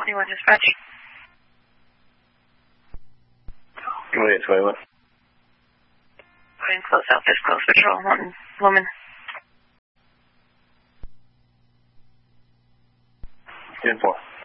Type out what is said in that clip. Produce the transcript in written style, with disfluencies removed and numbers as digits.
21 dispatch. Go ahead, 21. Going close out this close patrol. One woman. 10-4.